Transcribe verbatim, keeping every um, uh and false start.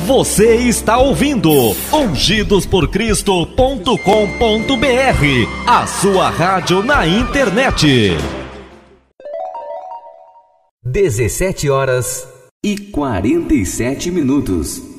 Você está ouvindo ungidos por cristo ponto com ponto br, a sua rádio na internet. dezessete horas e quarenta e sete minutos.